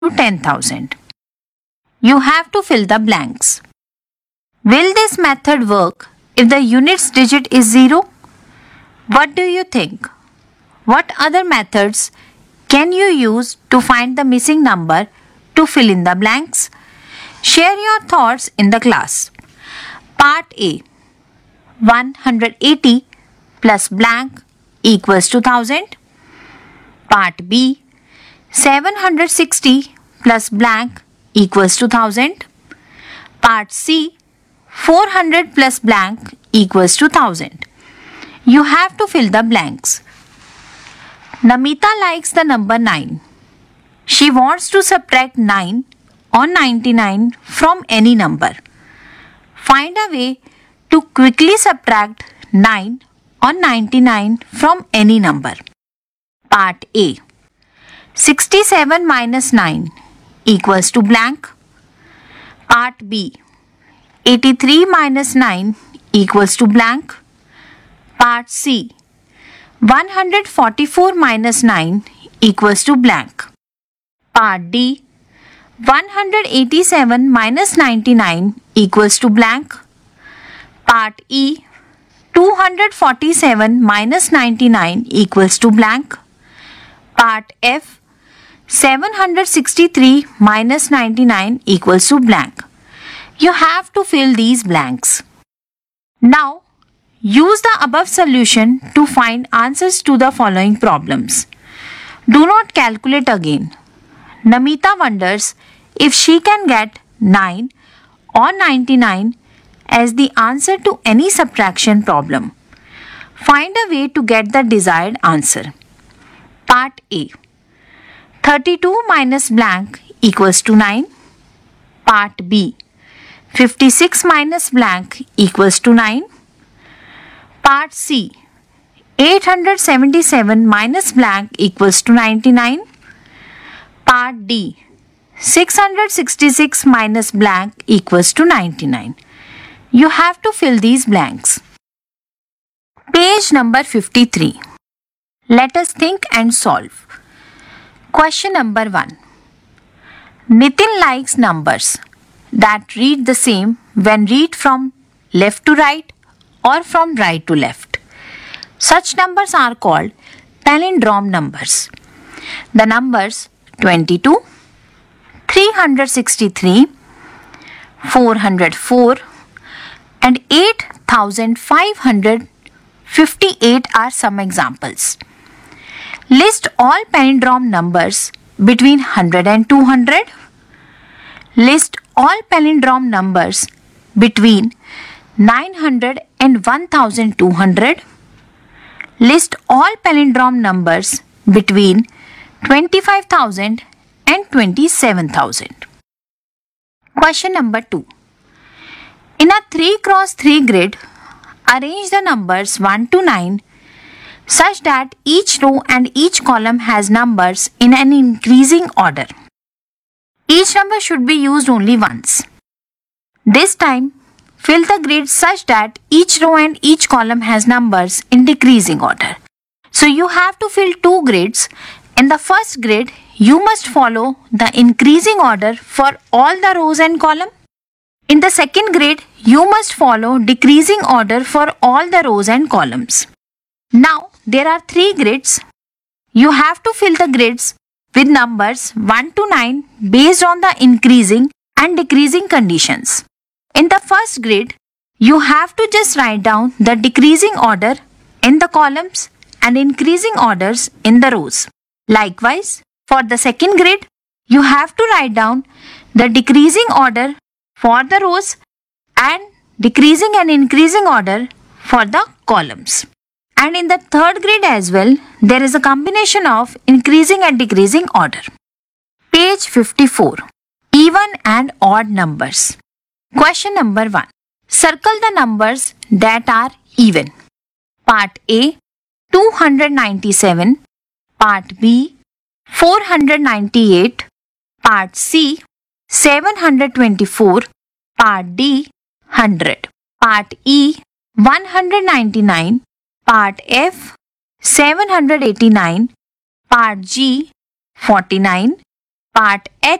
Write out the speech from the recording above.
to 10,000. You have to fill the blanks. Will this method work if the units digit is 0? What do you think? What other methods can you use to find the missing number to fill in the blanks? Share your thoughts in the class. Part A. 180 plus blank equals to 1000. Part B. 760 plus blank equals to 1000. Part C. 400 plus blank equals to 1000. You have to fill the blanks. Namita likes the number 9. She wants to subtract 9 or 99 from any number. Find a way to quickly subtract 9 or 99 from any number. Part A. 67 minus 9 equals to blank. Part B. 83 minus 9 equals to blank. Part C. 144 minus 9 equals to blank. Part D. 187 minus 99 equals to blank. Part E. 247 minus 99 equals to blank. Part F. 763 minus 99 equals to blank. You have to fill these blanks. Now, use the above solution to find answers to the following problems. Do not calculate again. Namita wonders if she can get 9 or 99 as the answer to any subtraction problem. Find a way to get the desired answer. Part A. 32 minus blank equals to 9. Part B. 56 minus blank equals to 9. Part C. 877 minus blank equals to 99. Part D. 666 minus blank equals to 99. You have to fill these blanks. Page number 53. Let us think and solve. Question number 1. Nitin likes numbers that read the same when read from left to right or from right to left. Such numbers are called palindrome numbers. The numbers 22, 363, 404 and 8558 are some examples. List all palindrome numbers between 100 and 200. List all palindrome numbers between 900 and 1200. List all palindrome numbers between 25,000 and 27,000. Question number 2. In a 3x3 grid, arrange the numbers 1 to 9 such that each row and each column has numbers in an increasing order. Each number should be used only once. This time, fill the grid such that each row and each column has numbers in decreasing order. So you have to fill two grids. In the first grid, you must follow the increasing order for all the rows and columns. In the second grid, you must follow decreasing order for all the rows and columns. Now, there are three grids. You have to fill the grids with numbers 1 to 9 based on the increasing and decreasing conditions. In the first grid, you have to just write down the decreasing order in the columns and increasing orders in the rows. Likewise, for the second grid, you have to write down the decreasing order for the rows and decreasing and increasing order for the columns. And in the third grid as well, there is a combination of increasing and decreasing order. Page 54. Even and odd numbers. Question number 1. Circle the numbers that are even. Part A, 297. Part B, 498. Part C, 724. Part D, 100. Part E, 199. Part F, 789. Part G, 49. Part H